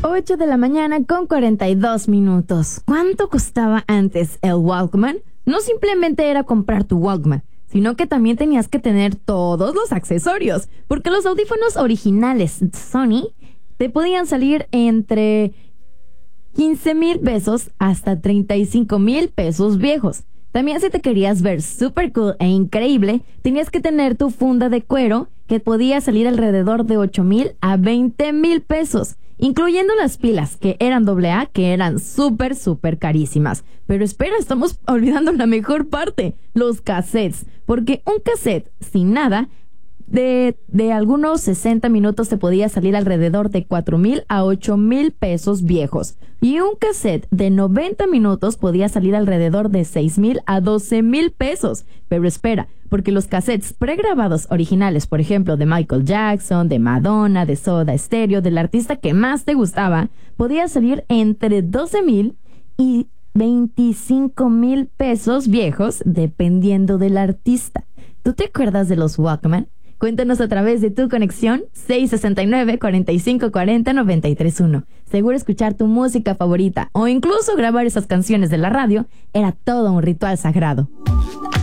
8 de la mañana con 42 minutos. ¿Cuánto costaba antes el Walkman? No simplemente era comprar tu Walkman, sino que también tenías que tener todos los accesorios, porque los audífonos originales Sony te podían salir entre 15,000 pesos hasta 35,000 pesos viejos. También si te querías ver super cool e increíble, tenías que tener tu funda de cuero que podía salir alrededor de 8,000 a 20,000 pesos, incluyendo las pilas que eran AA, que eran súper carísimas. Pero espera, estamos olvidando la mejor parte, los cassettes, porque un cassette sin nada de algunos 60 minutos te podía salir alrededor de 4,000 a 8,000 pesos viejos. Y un cassette de 90 minutos podía salir alrededor de 6,000 a 12,000 pesos. Pero espera, porque los cassettes pregrabados originales, por ejemplo, de Michael Jackson, de Madonna, de Soda Stereo, del artista que más te gustaba, podía salir entre 12,000 y 25,000 pesos viejos, dependiendo del artista. ¿Tú te acuerdas de los Walkman? Cuéntanos a través de tu conexión 669-4540-931. Seguro escuchar tu música favorita o incluso grabar esas canciones de la radio era todo un ritual sagrado.